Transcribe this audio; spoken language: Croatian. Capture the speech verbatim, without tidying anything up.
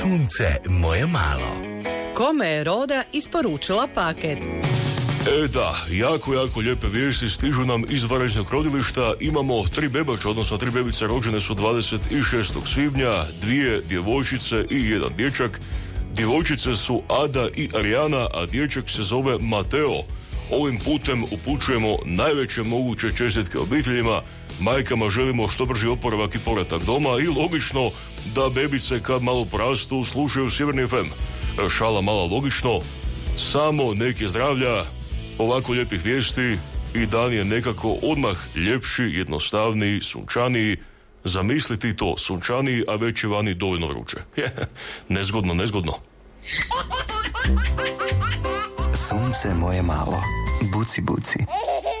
Sunce moje malo. Kome je Roda isporučila paket? E da, jako, jako lijepe vijesti stižu nam iz Varaždinog rodilišta. Imamo tri bebača, odnosno tri bebice rođene su dvadeset šestog svibnja, dvije djevojčice i jedan dječak. Djevojčice su Ada i Arijana, a dječak se zove Mateo. Ovim putem upućujemo najveće moguće čestitke obiteljima, majkama želimo što brži oporavak i povratak doma i logično da bebice kad malo porastu slušaju Sjeverni ef em. Šala mala logično, samo neki zdravlja, ovako lijepih vijesti i dan je nekako odmah ljepši, jednostavniji, sunčaniji. Zamisliti to, sunčaniji, a već je vani dovoljno vruće. Nezgodno, nezgodno. Sunce moje malo, buci buci.